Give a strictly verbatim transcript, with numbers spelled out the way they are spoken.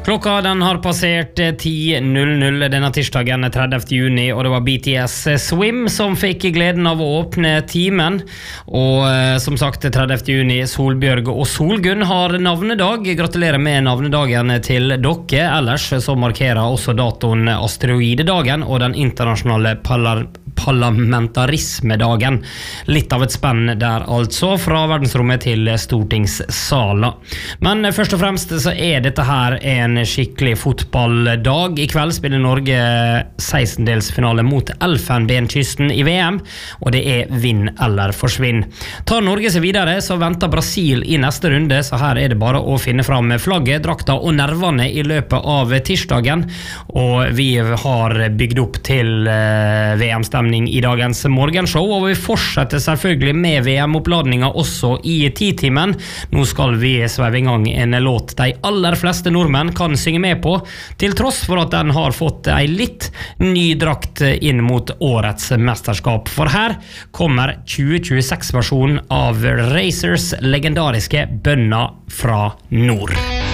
Klokka den har passert ti null null denne tirsdagen tredivte juni, og det var B T S Swim som fikk gleden av å åpne timen. Og eh, som sagt, tredivte juni, Solbjørg og Solgunn har navnedag. Gratulerer med navnedagen til dere. Ellers så markerer også datoen asteroidedagen og den internasjonale parla- parlamentarismedagen. Litt av et spenn der altså, fra verdensrommet til stortingssala. Men først og fremst så er dette her en skikkelig fotballdag. I kveld spiller Norge sekstendelsfinale mot Elfenbenkysten i V M, og det er vinn eller forsvinn. Tar Norge seg videre, så venter Brasil i neste runde, så her er det bare å finne fram flagget, drakta og nervene i løpet av tirsdagen, og vi har bygd opp til V M-stemning i dagens morgenshow, og vi fortsetter selvfølgelig med V M-oppladninga også i titimen. Nå skal vi sveive i gang en låt de aller fleste nordmenn kan synge med på, til tross for at den har fått ei litt ny drakt inn mot årets mesterskap. For her kommer tjue tjueseks-versjonen av Razors legendariske Bønna fra Nord.